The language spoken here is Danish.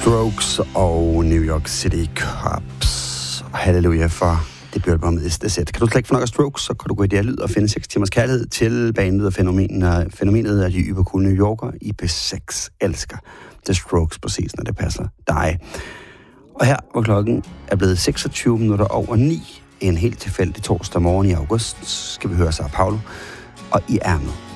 Strokes og New York City Cops. Halleluja for debutalbummet SDZ. Kan du slet ikke få nok af Strokes, så kan du gå i det lyd og finde 6 timers kærlighed til bandet og fænomenet af de ybercool New Yorker. IP6 elsker The Strokes præcis, når det passer dig. Og her, hvor klokken er blevet 26 minutter over 9, en helt tilfældig torsdag morgen i august, skal vi høre Sao Paulo og I ærmet.